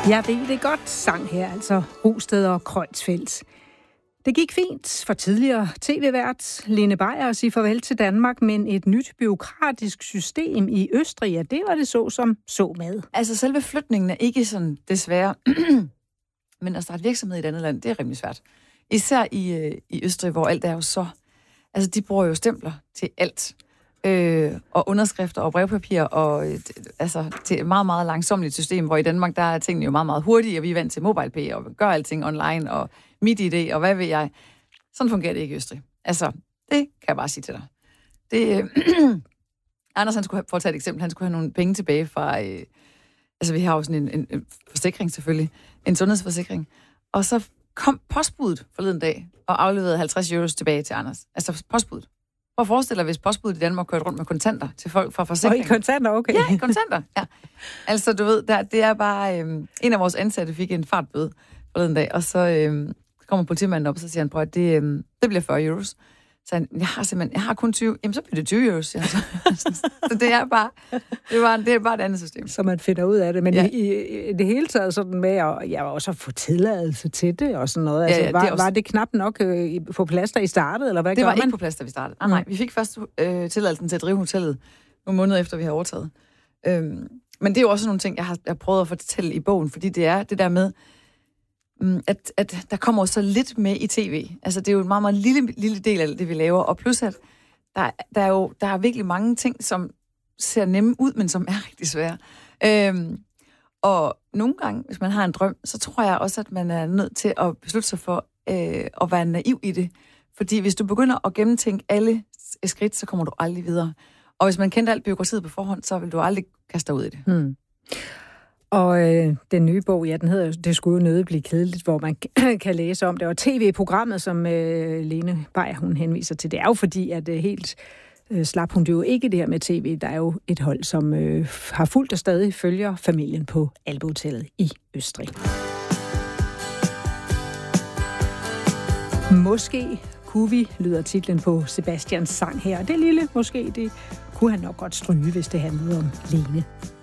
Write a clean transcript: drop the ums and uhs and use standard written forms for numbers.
Jeg ved det godt, sang her, altså Rosted og Kreuzfeldt. Det gik fint for tidligere tv-vært Lene Beier at sige farvel til Danmark, men et nyt bureaukratisk system i Østrig, ja, det var det så med. Altså selve flytningen er ikke sådan desværre, men at starte virksomhed i et andet land, det er rimelig svært. Især i Østrig, hvor alt er jo så... Altså de bruger jo stempler til alt. Og underskrifter og brevpapir, og til et meget, meget langsommeligt system, hvor i Danmark, der er tingene jo meget, meget hurtige, og vi er vant til MobilePay, og gør alting online, og MitID, og hvad ved jeg. Sådan fungerer det ikke i Østrig. Altså, det kan jeg bare sige til dig. Anders, han skulle for at tage et eksempel, han skulle have nogle penge tilbage fra, vi har jo sådan en forsikring selvfølgelig, en sundhedsforsikring, og så kom postbuddet forleden dag, og afleverede 50 € tilbage til Anders. Altså postbuddet. Prøv at forestille dig, hvis postbuddet i Danmark kørte rundt med kontanter til folk fra forsikring. Og i kontanter, okay. Ja, i kontanter, ja. Altså, du ved, det er bare... en af vores ansatte fik en fartbøde forleden dag, og så kommer politimanden op, og så siger han, prøv at det bliver 40 €. Så jeg har kun 20. Jamen, så bliver det 20 €. Så det er bare et andet system. Så man finder ud af det. Men ja. i det hele taget sådan med at også få tilladelse til det og sådan noget. Altså, ja, var det knap nok på plads, da I startede, eller hvad det gør man? Det var ikke på plads, da vi startede. Nej, vi fik først tilladelsen til at drive hotellet nogle måneder efter, vi har overtaget. Men det er jo også nogle ting, jeg har prøvet at fortælle i bogen, fordi det er det der med, at der kommer så lidt med i tv. Altså, det er jo en meget, meget lille del af det, vi laver. Og plus, at der er virkelig mange ting, som ser nemme ud, men som er rigtig svære. Og nogle gange, hvis man har en drøm, så tror jeg også, at man er nødt til at beslutte sig for at være naiv i det. Fordi hvis du begynder at gennemtænke alle skridt, så kommer du aldrig videre. Og hvis man kendte alt bureaukratiet på forhånd, så vil du aldrig kaste dig ud i det. Og den nye bog, ja, den hedder Det skulle jo nødig blive kedeligt, hvor man kan læse om det. Og tv-programmet, som Lene Beier, hun henviser til, det er jo fordi, at helt slap hun det jo ikke det her med tv. Der er jo et hold, som har fulgt og stadig følger familien på Alpehotellet i Østrig. Måske kunne vi, lyder titlen på Sebastians sang her. Det lille, måske, det kunne han nok godt stryge, hvis det handlede om Lene.